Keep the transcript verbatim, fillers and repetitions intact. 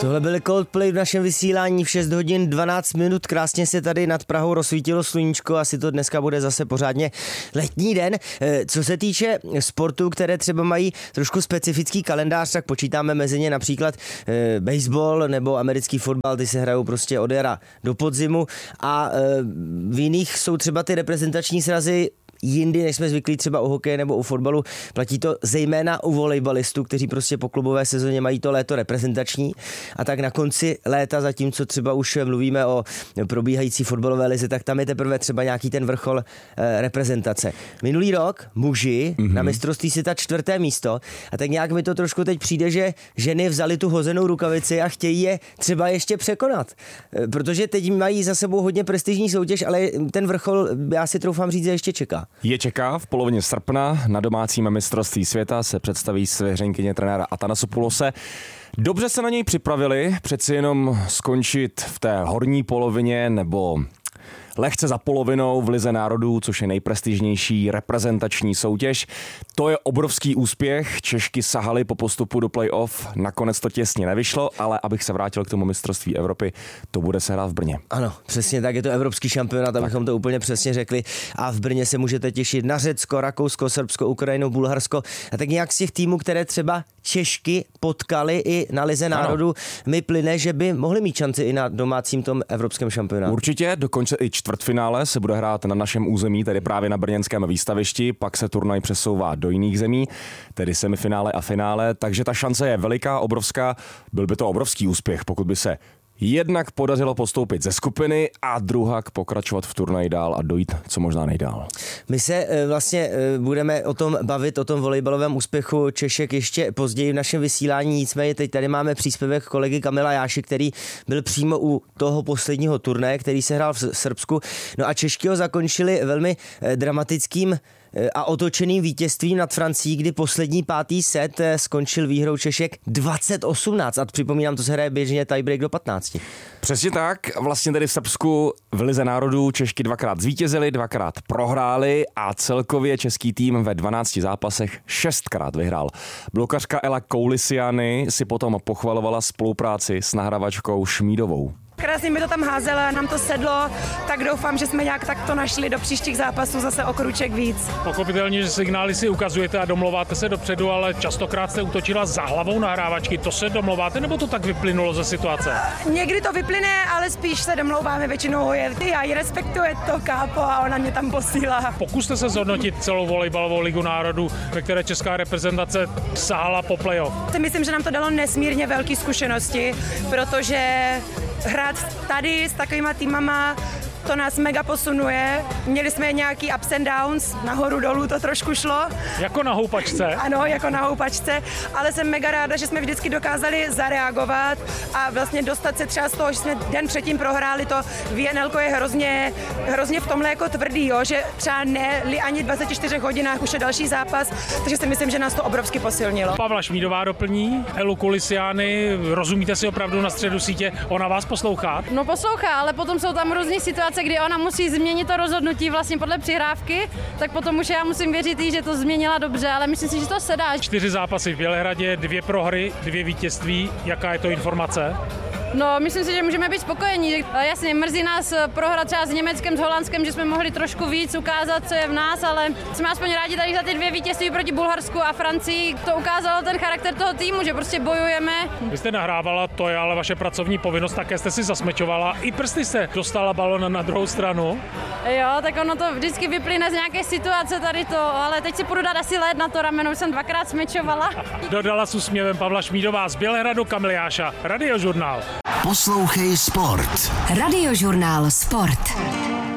Tohle byly Coldplay v našem vysílání v šest hodin dvanáct minut. Krásně se tady nad Prahou rozsvítilo sluníčko, asi to dneska bude zase pořádně letní den. Co se týče sportů, které třeba mají trošku specifický kalendář, tak počítáme mezi ně například e, baseball nebo americký fotbal, ty se hrajou prostě od jara do podzimu a e, v jiných jsou třeba ty reprezentační srazy jindy, než jsme zvyklí třeba u hokeje nebo u fotbalu. Platí to zejména u volejbalistů, kteří prostě po klubové sezóně mají to léto reprezentační a tak na konci léta, zatímco třeba už mluvíme o probíhající fotbalové lize, tak tam je teprve třeba nějaký ten vrchol eh, reprezentace. Minulý rok muži mm-hmm. na mistrovství světa čtvrté místo a tak nějak mi to trošku teď přijde, že ženy vzali tu hozenou rukavici a chtějí je třeba ještě překonat. Eh, protože teď mají za sebou hodně prestižní soutěž, ale ten vrchol, já si troufám říct, že ještě čeká. Je čeká v polovině srpna na domácím mistrovství světa se představí svěřenkyně trenéra Atanasopulose. Dobře se na něj připravili, přeci jenom skončit v té horní polovině nebo lehce za polovinou v Lize národů, což je nejprestižnější reprezentační soutěž. To je obrovský úspěch. Češky sahali po postupu do play-off, nakonec to těsně nevyšlo, ale abych se vrátil k tomu mistrovství Evropy, to bude se hrát v Brně. Ano, přesně tak, je to evropský šampionát, abychom to úplně přesně řekli. A v Brně se můžete těšit na Řecko, Rakousko, Srbsko, Ukrajinu, Bulharsko. A tak nějak z těch týmů, které třeba Češky potkali i na Lize národů, mi plyne, že by mohli mít šanci i na domácím tom evropském šampionátu. Určitě, dokonce i čtvrtfinále se bude hrát na našem území, tedy právě na brněnském výstavišti, pak se turnaj přesouvá do jiných zemí, tedy semifinále a finále, takže ta šance je veliká, obrovská, byl by to obrovský úspěch, pokud by se jednak podařilo postoupit ze skupiny a druhak pokračovat v turnaji dál a dojít co možná nejdál. My se vlastně budeme o tom bavit, o tom volejbalovém úspěchu Češek ještě později v našem vysílání, nicméně teď tady máme příspěvek kolegy Kamila Jáši, který byl přímo u toho posledního turnaje, který se hrál v Srbsku. No a Češky ho zakončili velmi dramatickým a otočeným vítězstvím nad Francií, kdy poslední pátý set skončil výhrou Češek dvacet osmnáct. A připomínám, to se hraje běžně tiebreak do patnácti. Přesně tak, vlastně tady v Srbsku v Lize národů Češky dvakrát zvítězili, dvakrát prohráli a celkově český tým ve dvanácti zápasech šestkrát vyhrál. Blokařka Ela Koulisiany si potom pochvalovala spolupráci s nahravačkou Šmídovou. Krásně mi to tam házela, nám to sedlo, tak doufám, že jsme nějak takto našli do příštích zápasů zase o kruček víc. Pochopitelně, že signály si ukazujete a domlouváte se dopředu, ale častokrát jste útočila za hlavou nahrávačky. To se domlouváte, nebo to tak vyplynulo ze situace? Někdy to vyplyne, ale spíš se domlouváme, většinou je. Já ji respektuje to kápo a ona mě tam posílá. Pokuste se zhodnotit celou volejbalovou ligu národů, ve které česká reprezentace sahala po playoff. Myslím, že nám to dalo nesmírně velké zkušenosti, protože hrát tady s takovýma týmama, to nás mega posunuje. Měli jsme nějaký ups and downs, nahoru dolů to trošku šlo. Jako na houpačce. Ano, jako na houpačce, ale jsem mega ráda, že jsme vždycky dokázali zareagovat a vlastně dostat se třeba z toho, že jsme den předtím prohráli, to V N L je hrozně, hrozně v tomhle jako tvrdý, jo, že třeba ne ani v dvaceti čtyřech hodinách už je další zápas, takže si myslím, že nás to obrovsky posilnilo. Pavla Šmídová doplní, Elu Koulisiany, rozumíte si opravdu na středu sítě, ona vás poslouchá? No poslouchá, ale potom jsou tam různé situace, kdy ona musí změnit to rozhodnutí vlastně podle přihrávky, tak potom už já musím věřit jí, že to změnila dobře, ale myslím si, že to se dá. Čtyři zápasy v Bělehradě, dvě prohry, dvě vítězství. Jaká je to informace? No, myslím si, že můžeme být spokojení. Jasně, mrzí nás prohra třeba s Německem, s Holandskem, že jsme mohli trošku víc ukázat, co je v nás, ale jsme aspoň rádi tady za ty dvě vítězství proti Bulharsku a Francii. To ukázalo ten charakter toho týmu, že prostě bojujeme. Vy jste nahrávala, to je ale vaše pracovní povinnost, také jste si zasmečovala. I prsty jste dostala balon na druhou stranu. Jo, tak ono to vždycky vyplyne z nějaké situace tady to, ale teď si půjdu dát asi led na to rameno, už jsem dvakrát smečovala. Dodala s úsměvem Pavla Šmídová z Bělehradu, Kamil Jáša, Radiožurnál. Poslouchej sport. Radiožurnál Sport.